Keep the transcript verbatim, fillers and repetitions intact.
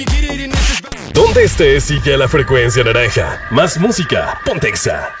Donde estés, sigue a la frecuencia naranja. Más música, Pontexa.